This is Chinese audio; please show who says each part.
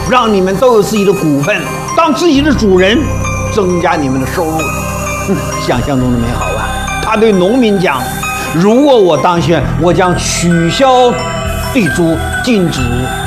Speaker 1: 让你们都有自己的股份，当自己的主人，增加你们的收入。想象中的美好啊！他对农民讲：如果我当选，我将取消地租，禁止